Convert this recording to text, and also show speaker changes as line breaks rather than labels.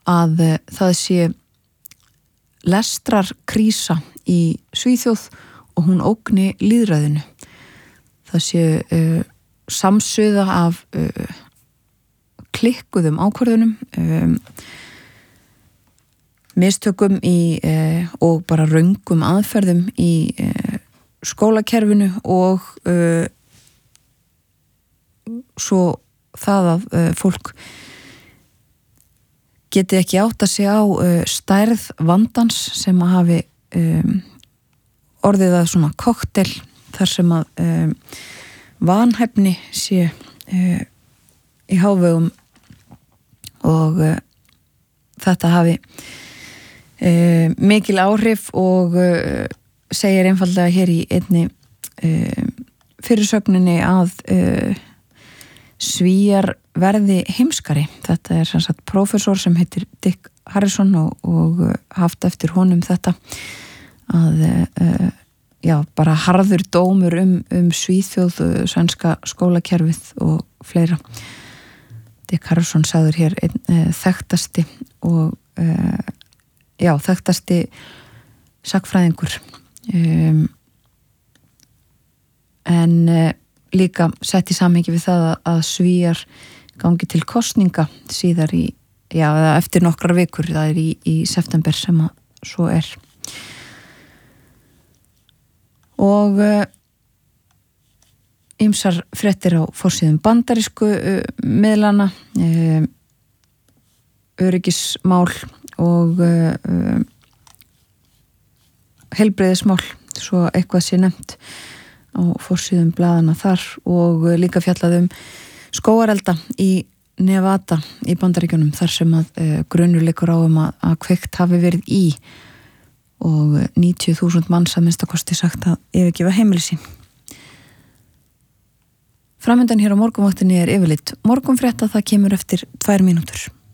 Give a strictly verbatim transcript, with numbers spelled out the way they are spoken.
að það sé lestrarkrísa í Svíþjóð og hún ógni lýðræðinu. Það sé uh, samsuða af uh, klikkuðum ákvörðunum, um, mistökum í, uh, og bara röngum aðferðum í uh, skólakerfinu og uh, svo það að uh, fólk geti ekki átt að segja á uh, stærð vandans sem að hafi um, orðið að svona koktel þar sem að um, vanhæfni sé uh, í hávegum og uh, þetta hafi uh, mikil áhrif og uh, segir einfallega hér í einni uh, fyrirsögninni að uh, Svíar verði heimskari. Þetta er sem sagt prófessor sem heitir Dick Harrison og, og haft eftir honum þetta að uh, já, bara harður dómur um, um Svíþjóð, svenska skólakerfið og fleira. Dick Harrison sagður hér einn uh, þekktasti og uh, já, þekktasti sagnfræðingur um, en uh, líka sett í samhengi við það að Svíar gangi til kosninga síðar í, já, eftir nokkrar vikur, það er í, í september sem að svo er. Og ýmsar uh, fréttir á forsíðum bandarísku uh, miðlana, uh, öryggismál og uh, uh, heilbrigðismál, svo eitthvað sé nefnt á forsíðum blaðana þar og líka fjallaðum skógarelda í Nevada í Bandaríkjunum þar sem að uh, grunur leikur á um að, að kveikt hafi verið í og níutíu þúsund manns að minnstakosti sagt að yfirgefa heimili sín. Framöndan hér á morgunvaktinni er yfirleitt morgunfrétta, það kemur eftir tvær mínútur.